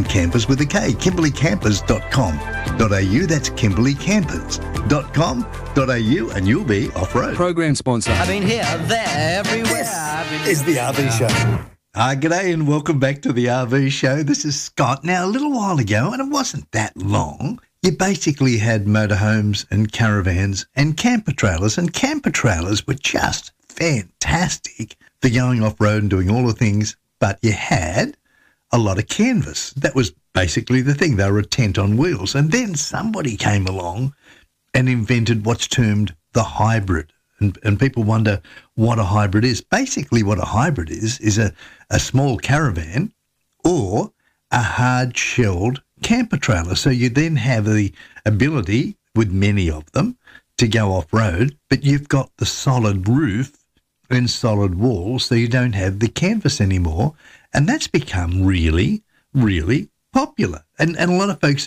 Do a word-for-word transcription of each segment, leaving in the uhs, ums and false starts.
and campers with a K. kimberley campers dot com dot a u. That's kimberley campers dot com dot a u, and you'll be off-road. Program sponsor. I've been here, there, everywhere. This is the R V Show. Ah, g'day and welcome back to the R V Show. This is Scott. Now, a little while ago, and it wasn't that long, you basically had motorhomes and caravans and camper trailers, and camper trailers were just fantastic for going off-road and doing all the things, but you had a lot of canvas. That was basically the thing. They were a tent on wheels. And then somebody came along and invented what's termed the hybrid. And, and people wonder what a hybrid is. Basically what a hybrid is, is a, a small caravan or a hard-shelled camper trailer. So you then have the ability, with many of them, to go off-road, but you've got the solid roof and solid walls, so you don't have the canvas anymore. And that's become really, really popular. And and a lot of folks,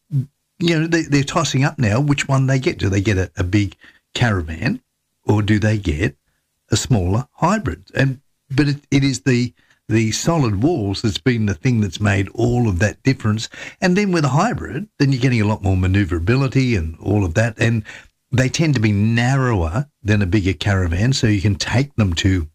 you know, they, they're tossing up now which one they get. Do they get a, a big caravan or do they get a smaller hybrid? And But it, it is the the solid walls that's been the thing that's made all of that difference. And then with a hybrid, then you're getting a lot more manoeuvrability and all of that. And they tend to be narrower than a bigger caravan, so you can take them to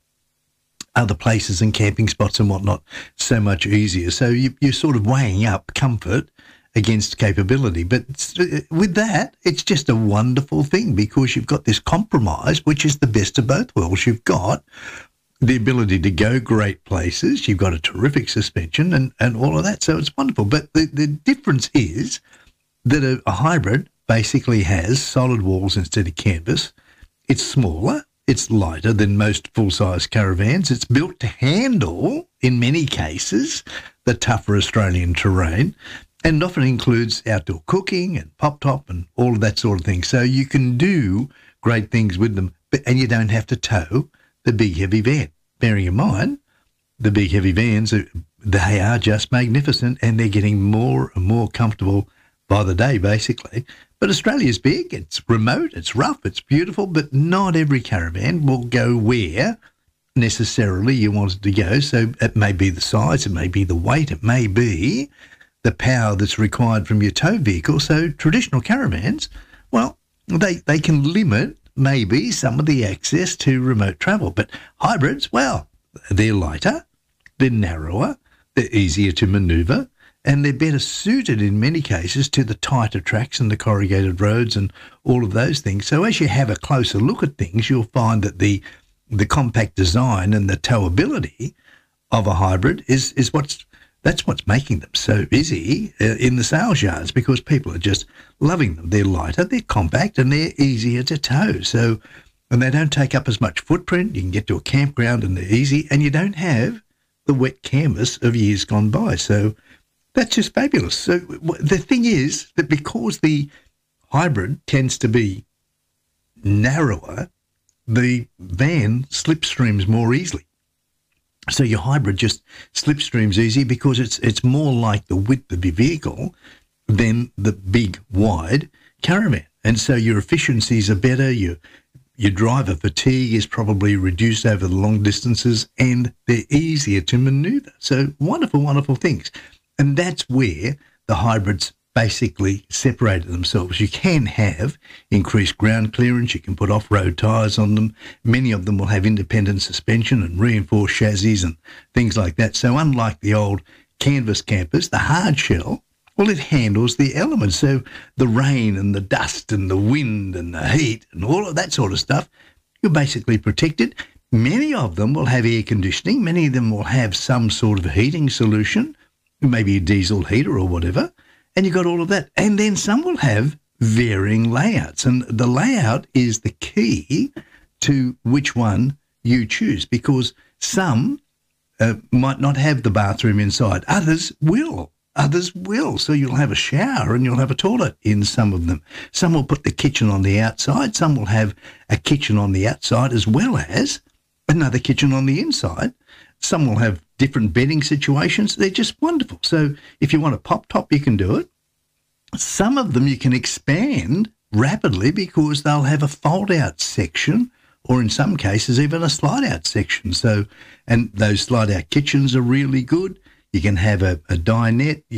other places and camping spots and whatnot so much easier. So you, you're sort of weighing up comfort against capability. But with that, it's just a wonderful thing because you've got this compromise, which is the best of both worlds. You've got the ability to go great places. You've got a terrific suspension and, and all of that. So it's wonderful. But the, the difference is that a, a hybrid basically has solid walls instead of canvas. It's smaller. It's lighter than most full-size caravans. It's built to handle, in many cases, the tougher Australian terrain, and often includes outdoor cooking and pop-top and all of that sort of thing. So you can do great things with them, but, and you don't have to tow the big, heavy van. Bearing in mind, the big, heavy vans, are, they are just magnificent, and they're getting more and more comfortable by the day, basically. But Australia's big, it's remote, it's rough, it's beautiful, but not every caravan will go where necessarily you want it to go. So it may be the size, it may be the weight, it may be the power that's required from your tow vehicle. So traditional caravans, well, they, they can limit maybe some of the access to remote travel. But hybrids, well, they're lighter, they're narrower, they're easier to manoeuvre, and they're better suited in many cases to the tighter tracks and the corrugated roads and all of those things. So as you have a closer look at things, you'll find that the the compact design and the towability of a hybrid is is what's that's what's making them so busy uh, in the sales yards, because people are just loving them. They're lighter, they're compact, and they're easier to tow. So, and they don't take up as much footprint. You can get to a campground and they're easy, and you don't have the wet canvas of years gone by. So that's just fabulous. So the thing is that because the hybrid tends to be narrower, the van slipstreams more easily. So your hybrid just slipstreams easy because it's it's more like the width of your vehicle than the big, wide caravan. And so your efficiencies are better, your, your driver fatigue is probably reduced over the long distances, and they're easier to manoeuvre. So wonderful, wonderful things. And that's where the hybrids basically separated themselves. You can have increased ground clearance. You can put off-road tyres on them. Many of them will have independent suspension and reinforced chassis and things like that. So unlike the old canvas campers, the hard shell, well, it handles the elements. So the rain and the dust and the wind and the heat and all of that sort of stuff, you're basically protected. Many of them will have air conditioning. Many of them will have some sort of heating solution, maybe a diesel heater or whatever, and you've got all of that. And then some will have varying layouts, and the layout is the key to which one you choose, because some uh, might not have the bathroom inside. Others will. Others will. So you'll have a shower and you'll have a toilet in some of them. Some will put the kitchen on the outside. Some will have a kitchen on the outside as well as another kitchen on the inside. Some will have different bedding situations. They're just wonderful. So if you want a pop top, you can do it. Some of them you can expand rapidly because they'll have a fold-out section, or in some cases even a slide-out section. So, and those slide-out kitchens are really good. You can have a, a dinette.